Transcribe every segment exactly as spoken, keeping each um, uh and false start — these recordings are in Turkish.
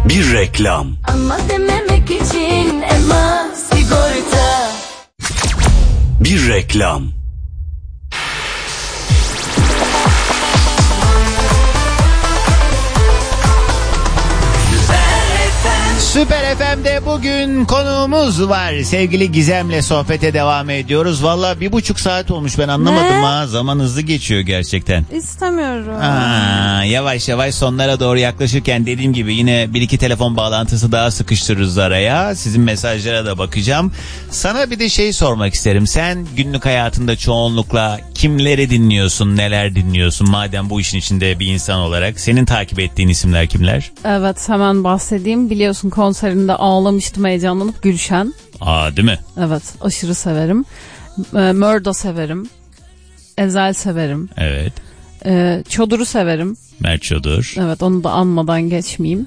Bir reklam. Ama dememek için Ema Sigorta. Bir reklam. Süper F M'de bugün konuğumuz var. Sevgili Gizem'le sohbete devam ediyoruz. Valla bir buçuk saat olmuş, ben anlamadım Ne? ha. Zaman hızlı geçiyor gerçekten. İstemiyorum. Aa, yavaş yavaş sonlara doğru yaklaşırken dediğim gibi yine bir iki telefon bağlantısı daha sıkıştırırız araya. Sizin mesajlara da bakacağım. Sana bir de şey sormak isterim. Sen günlük hayatında çoğunlukla kimleri dinliyorsun, neler dinliyorsun? Madem bu işin içinde bir insan olarak senin takip ettiğin isimler kimler? Evet, hemen bahsedeyim. Biliyorsun konserinde ağlamıştım heyecanlanıp, Gülşen. Aa, değil mi? Evet, aşırı severim. E, Mörda severim. Ezel severim. Evet. E, Çodur'u severim. Mert Çodur. Evet, onu da anmadan geçmeyeyim.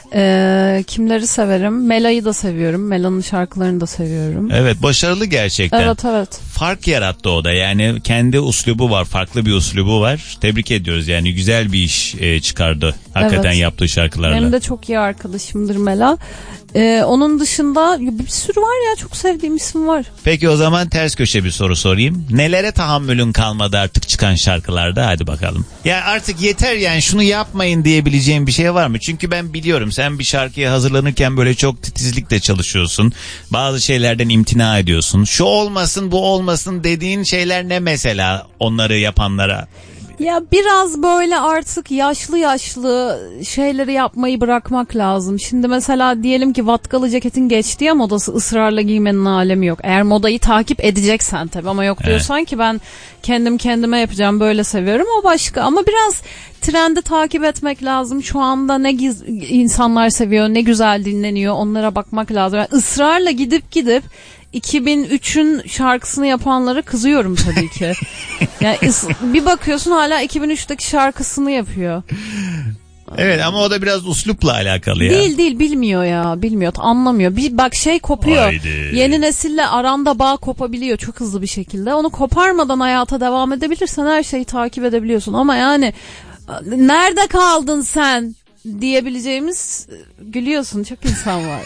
E, kimleri severim? Mela'yı da seviyorum. Mela'nın şarkılarını da seviyorum. Evet, başarılı gerçekten. Evet evet. Fark yarattı o da, yani kendi uslubu var, farklı bir uslubu var. Tebrik ediyoruz, yani güzel bir iş e, çıkardı hakikaten Evet. yaptığı şarkılarla. Benim de çok iyi arkadaşımdır Mela. Ee, onun dışında bir sürü var ya, çok sevdiğim isim var. Peki o zaman ters köşe bir soru sorayım. Nelere tahammülün kalmadı artık çıkan şarkılarda, hadi bakalım. Ya artık yeter, yani şunu yapmayın diyebileceğim bir şey var mı? Çünkü ben biliyorum sen bir şarkıya hazırlanırken böyle çok titizlikle çalışıyorsun. Bazı şeylerden imtina ediyorsun. Şu olmasın, bu olmasın dediğin şeyler ne mesela onları yapanlara? Ya biraz böyle artık yaşlı yaşlı şeyleri yapmayı bırakmak lazım. Şimdi mesela diyelim ki vatkalı ceketin geçti ya modası, ısrarla giymenin alemi yok. Eğer modayı takip edeceksen tabii, ama yok diyorsan evet. ki ben kendim kendime yapacağım, böyle seviyorum, o başka. Ama biraz trendi takip etmek lazım. Şu anda ne giz- insanlar seviyor, ne güzel dinleniyor, onlara bakmak lazım. Yani ısrarla gidip gidip iki bin üçün şarkısını yapanlara kızıyorum tabii ki. Yani bir bakıyorsun hala iki bin üçteki şarkısını yapıyor. Evet, ama o da biraz uslupla alakalı ya. Değil değil, bilmiyor ya, bilmiyor, anlamıyor. Bir bak şey kopuyor. Haydi. Yeni nesille aranda bağ kopabiliyor çok hızlı bir şekilde. Onu koparmadan hayata devam edebilirsen her şeyi takip edebiliyorsun. Ama yani nerede kaldın sen diyebileceğimiz, gülüyorsun, çok insan var.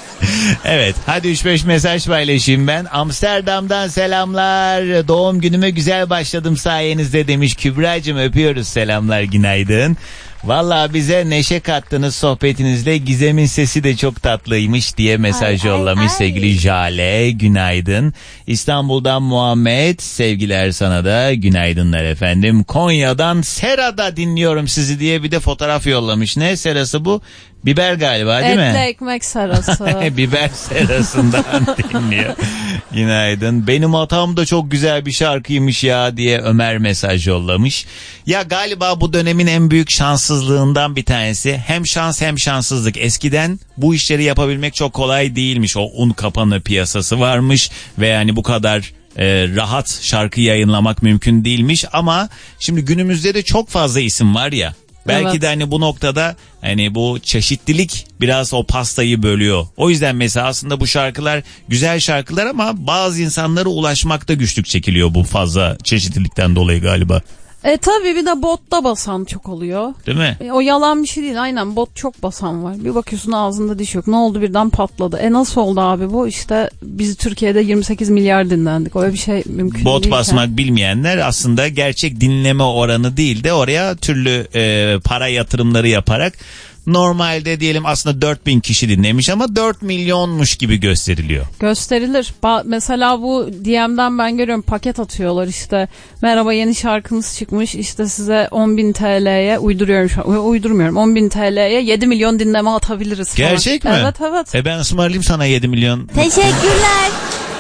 Evet, hadi üç beş mesaj paylaşayım ben. Amsterdam'dan selamlar. Doğum günüme güzel başladım sayenizde demiş Kübra'cığım, öpüyoruz, selamlar, günaydın. Vallahi bize neşe kattınız sohbetinizle. Gizem'in sesi de çok tatlıymış diye mesaj ay, yollamış ay, ay. Sevgili Jale, günaydın. İstanbul'dan Muhammed, sevgiler sana da, günaydınlar efendim. Konya'dan Sera'da dinliyorum sizi diye bir de fotoğraf yollamış. Ne serası bu? Biber galiba, değil Etli mi? Etli ekmek serası. Biber serasından dinliyor. Günaydın. Benim hatam da çok güzel bir şarkıymış ya diye Ömer mesaj yollamış. Ya galiba bu dönemin en büyük şanssızlığından bir tanesi. Hem şans hem şanssızlık. Eskiden bu işleri yapabilmek çok kolay değilmiş. O un kapanı piyasası varmış ve yani bu kadar e, rahat şarkı yayınlamak mümkün değilmiş. Ama şimdi günümüzde de çok fazla isim var ya. Belki evet. de hani bu noktada hani bu çeşitlilik biraz o pastayı bölüyor. O yüzden mesela aslında bu şarkılar güzel şarkılar ama bazı insanlara ulaşmakta güçlük çekiliyor bu fazla çeşitlilikten dolayı galiba. E tabii bir de botta basan çok oluyor. Değil mi? E, o yalan bir şey değil, aynen, bot çok basan var. Bir bakıyorsun ağzında diş yok. Ne oldu, birden patladı. E nasıl oldu abi bu? İşte biz Türkiye'de yirmi sekiz milyar dinlendik. Öyle bir şey mümkün değil. Bot basmak bilmeyenler aslında gerçek dinleme oranı değil de oraya türlü e, para yatırımları yaparak normalde diyelim aslında dört bin kişi dinlemiş ama dört milyonmuş gibi gösteriliyor. Gösterilir. Ba- mesela bu D M'den ben görüyorum, paket atıyorlar işte. Merhaba, yeni şarkınız çıkmış, işte size on bin T L'ye uyduruyorum şu an. Uydurmuyorum. on bin T L'ye yedi milyon dinleme atabiliriz falan. Gerçek mi? Evet evet. E ben ısmarlayayım sana yedi milyon. Teşekkürler.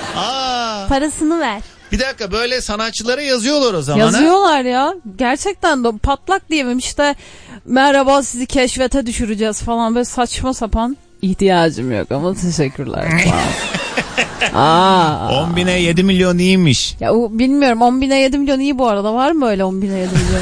Aa. Parasını ver. Bir dakika, böyle sanatçılara yazıyorlar o zaman. Yazıyorlar ha? Ya. Gerçekten de patlak diyemem işte, merhaba sizi keşfete düşüreceğiz falan, böyle saçma sapan. İhtiyacım yok ama teşekkürler. Aa. on bine yedi milyon iyiymiş. Ya o, bilmiyorum, on bine yedi milyon iyi bu arada, var mı öyle on bine yedi milyon?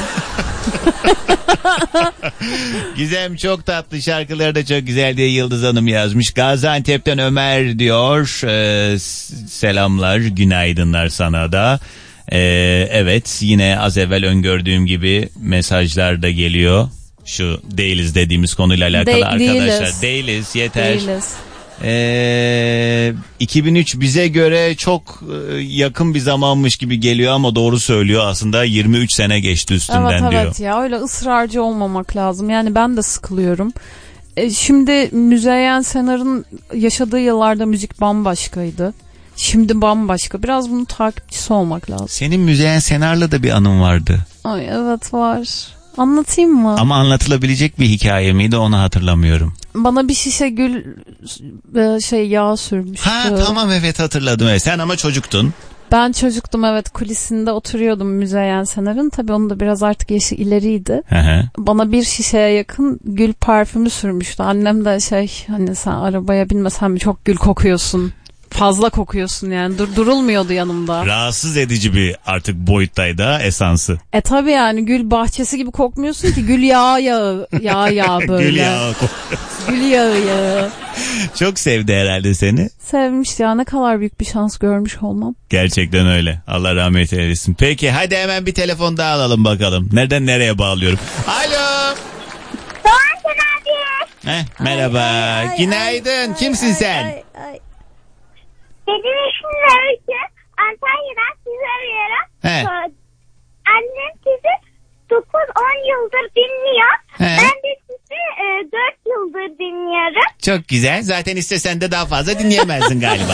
Gizem çok tatlı, şarkıları da çok güzel diye Yıldız Hanım yazmış. Gaziantep'ten Ömer diyor. Ee, selamlar, günaydınlar sana da. Ee, evet, yine az evvel öngördüğüm gibi mesajlar da geliyor. Şu değiliz dediğimiz konuyla alakalı De- arkadaşlar. değiliz. Değiliz yeter. Değiliz. Ee, iki bin üç bize göre çok e, yakın bir zamanmış gibi geliyor ama doğru söylüyor aslında yirmi üç sene geçti üstünden Evet diyor. evet ya öyle ısrarcı olmamak lazım. Yani ben de sıkılıyorum. E, şimdi Müzeyyen Senar'ın yaşadığı yıllarda müzik bambaşkaydı. Şimdi bambaşka. Biraz bunun takipçisi olmak lazım. Senin Müzeyyen Senar'la da bir anın vardı. Ay evet var. Anlatayım mı? Ama anlatılabilecek bir hikaye miydi onu hatırlamıyorum. Bana bir şişe gül e, şey yağ sürmüştü. Ha tamam evet hatırladım. Evet. Sen ama çocuktun. Ben çocuktum evet, kulisinde oturuyordum Müzeyyen Senar'ın. Tabii onun da biraz artık yaşı ileriydi. Hı hı. Bana bir şişeye yakın gül parfümü sürmüştü. Annem de şey, hani sen arabaya binmesen mi, çok gül kokuyorsun. Fazla kokuyorsun yani. Dur, durulmuyordu yanımda. Rahatsız edici bir artık boyuttaydı ha, esansı. E tabii yani gül bahçesi gibi kokmuyorsun ki, gül yağı yağı yağı yağı böyle. Gül yağı. Gül yağı yağı. Çok sevdi herhalde seni. Sevmiş ya, ne kadar büyük bir şans görmüş olmam. Gerçekten öyle. Allah rahmet eylesin. Peki hadi hemen bir telefon daha alalım bakalım. Nereden nereye bağlıyorum? Alo. Doğan abi. Heh, merhaba. Ay, ay, Günaydın. ay, Kimsin ay, sen? ay, ay. Benim ismim Öykü. Antalya'dan sizi arıyorum. He. Ee, Annem sizi dokuz on yıldır dinliyor. He. Ben de sizi e, dört yıldır dinliyorum. Çok güzel. Zaten istesen de daha fazla dinleyemezdin galiba.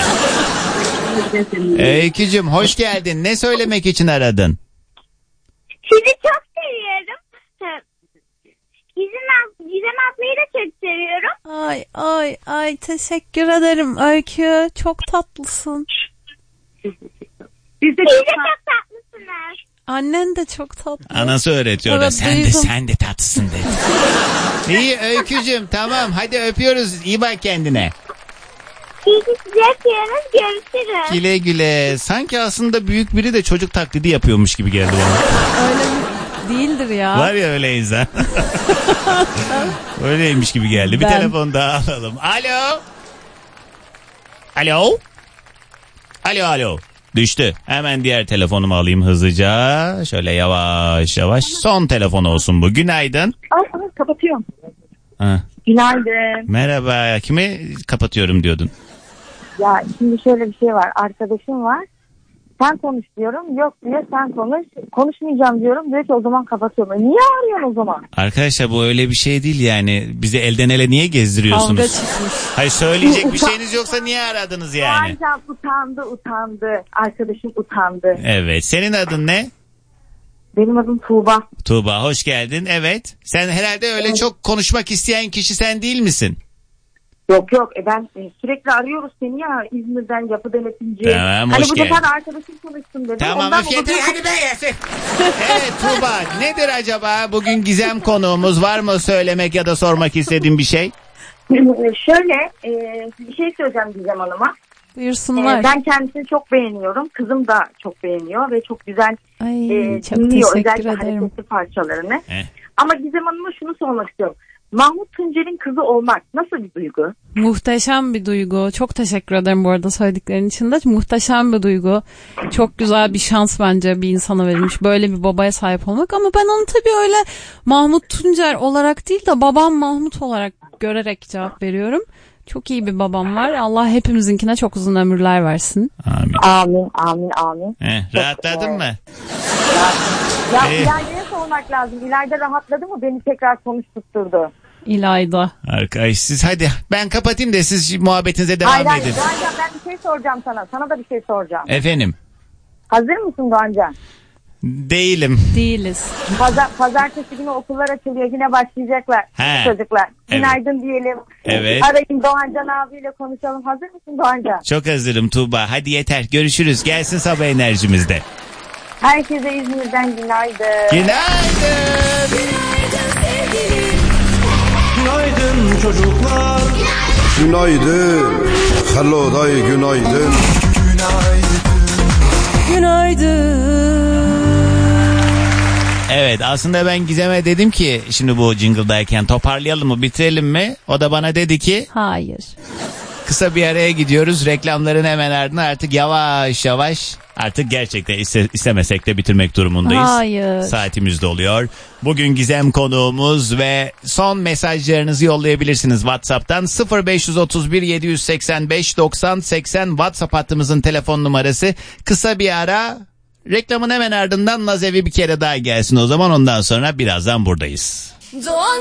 Öykücüm hoş geldin. Ne söylemek için aradın? Sizi çok seviyorum. Ee, Gizem, ab- Gizem ablayı da çok seviyorum. Ay ay ay, teşekkür ederim Öykü. Çok tatlısın. Siz de çok tatlısınız. Annen de çok tatlı. Anası öğretiyor da Evet, sen de duydum. sen de tatlısın dedi. İyi Öykücüm tamam hadi öpüyoruz. İyi bak kendine. İyi ki sizi yapıyoruz. Görüşürüz. Güle güle. Sanki aslında büyük biri de çocuk taklidi yapıyormuş gibi geldi bana. Öyle değildir ya. Var ya öyle insan. Öyleymiş gibi geldi. Bir Ben- telefon daha alalım. Alo. Alo. Alo alo. Düştü. Hemen diğer telefonumu alayım hızlıca. Şöyle yavaş yavaş. Son telefon olsun bu. Günaydın. Ay, kapatıyorum. Ha. Günaydın. Merhaba. Kimi kapatıyorum diyordun? Ya şimdi şöyle bir şey var. Arkadaşım var. Sen konuş diyorum. Yok diyor, sen konuş. Konuşmayacağım diyorum. Diyor ki o zaman kapatıyorum. E niye arıyorsun o zaman? Arkadaşlar bu öyle bir şey değil yani. Bizi elden ele niye gezdiriyorsunuz? Kavga çıkmış. Hayır söyleyecek bir şeyiniz yoksa niye aradınız yani? Ancak utandı utandı. Arkadaşım utandı. Evet. Senin adın ne? Benim adım Tuğba. Tuğba hoş geldin. Evet. Sen herhalde öyle çok konuşmak isteyen kişi sen değil misin? Yok yok. E ben e, sürekli arıyoruz seni ya. İzmir'den yapı denetimci. Tamam, hani hoş bu geldin. sefer arkadaşım konuşsun dedim. Tamam Ondan öf yeter dolayı- hadi be yesin. Evet Tuğba nedir acaba bugün gizem konuğumuz var mı söylemek ya da sormak istediğin bir şey? Şöyle e, bir şey söyleyeceğim Gizem Hanım'a. Buyursunlar. E, ben kendisini çok beğeniyorum. Kızım da çok beğeniyor ve çok güzel Ay e, çok dinliyor teşekkür özellikle ederim. hareketli parçalarını. He. Ama Gizem Hanım'a şunu sormak istiyorum. Mahmut Tuncer'in kızı olmak nasıl bir duygu? Muhteşem bir duygu. Çok teşekkür ederim bu arada söylediklerin için de. Muhteşem bir duygu. Çok güzel bir şans bence bir insana verilmiş. Böyle bir babaya sahip olmak. Ama ben onu tabii öyle Mahmut Tuncer olarak değil de babam Mahmut olarak görerek cevap veriyorum. Çok iyi bir babam var. Allah hepimizinkine çok uzun ömürler versin. Amin. Amin, amin, amin. He, rahatladın mı? Ya Ee? İlayda'ya sormak lazım. İlayda rahatladı mı? Beni tekrar konuşturdu. İlayda. Arkadaş siz hadi ben kapatayım da siz muhabbetinize devam Hayır, hayır edin. Doğancan, ben bir şey soracağım sana. Sana da bir şey soracağım. Efendim Hazır mısın Doğancan? değilim. Değiliz. Pazar, pazartesi günü okullar açılıyor. Yine başlayacaklar He. çocuklar. Evet. Günaydın diyelim. Evet. Arayın Doğancan abiyle konuşalım. Hazır mısın Doğancan? Çok hazırım Tuğba hadi yeter görüşürüz gelsin sabah enerjimizde. Herkese İzmir'den günaydın. Günaydın. Günaydın çocuklar. Günaydın. Hello dayı günaydın. Günaydın. Evet aslında ben Gizem'e dedim ki şimdi bu jingle'dayken toparlayalım mı bitirelim mi? O da bana dedi ki Hayır. kısa bir araya gidiyoruz reklamların hemen ardından artık yavaş yavaş Artık gerçekten iste, istemesek de bitirmek durumundayız. Hayır. Saatimiz doluyor. Bugün Gizem konuğumuz ve son mesajlarınızı yollayabilirsiniz WhatsApp'tan. sıfır beş otuz bir yedi seksen beş doksan seksen WhatsApp hattımızın telefon numarası. Kısa bir ara, reklamın hemen ardından Nazevi bir kere daha gelsin o zaman, ondan sonra birazdan buradayız. Doğan